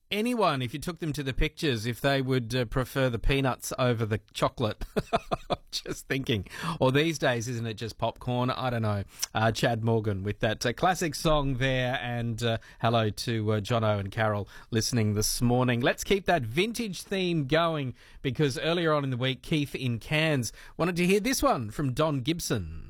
anyone, if you took them to the pictures, if they would prefer the peanuts over the chocolate. Just thinking. Or these days, isn't it just popcorn? I don't know. Chad Morgan with that classic song there. And hello to Jono and Carol listening this morning. Let's keep that vintage theme going because earlier on in the week, Keith in Cairns wanted to hear this one from Don Gibson.